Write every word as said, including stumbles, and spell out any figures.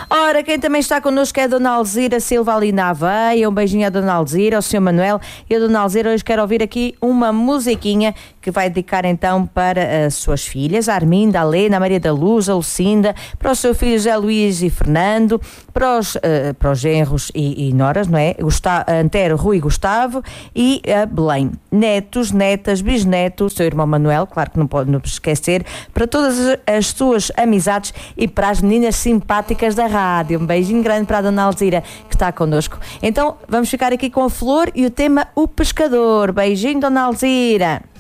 Ora, quem também está connosco é a Dona Alzira Silva ali na Aveia. Um beijinho à Dona Alzira, ao senhor Manuel. E a Dona Alzira hoje quer ouvir aqui uma musiquinha que vai dedicar então para as suas filhas, a Arminda, a Lena, a Maria da Luz, a Lucinda, para os seus filhos José Luís e Fernando, para os, uh, para os genros e, e noras, não é? Gustavo, Antero, Rui e Gustavo e a Belém. Netos, netas, bisnetos, seu irmão Manuel, claro que não pode nos esquecer, para todas as, as suas amizades e para as meninas simpáticas da rádio. Um beijinho grande para a Dona Alzira que está connosco. Então vamos ficar aqui com a Flor e o tema O Pescador. Beijinho, Dona Alzira.